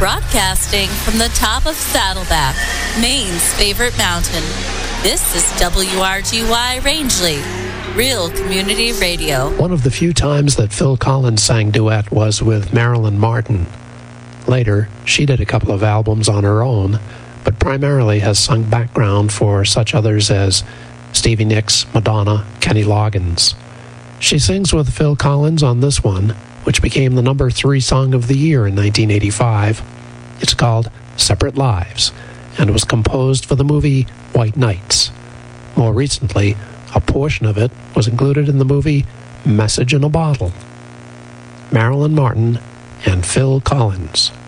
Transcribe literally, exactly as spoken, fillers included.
Broadcasting from the top of Saddleback, Maine's favorite mountain. This is W R G Y Rangeley, Real Community Radio. One of the few times that Phil Collins sang duet was with Marilyn Martin. Later, she did a couple of albums on her own, but primarily has sung background for such others as Stevie Nicks, Madonna, Kenny Loggins. She sings with Phil Collins on this one, which became the number three song of the year in nineteen eighty-five. It's called Separate Lives, and was composed for the movie White Nights. More recently, a portion of it was included in the movie Message in a Bottle. Marilyn Martin and Phil Collins.